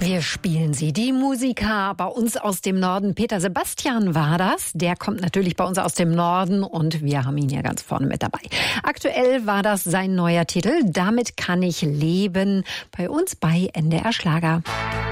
Wir spielen sie. Die Musiker bei uns aus dem Norden. Peter Sebastian war das. Der kommt natürlich bei uns aus dem Norden und wir haben ihn ja ganz vorne mit dabei. Aktuell war das sein neuer Titel. Damit kann ich leben. Bei uns bei NDR Schlager.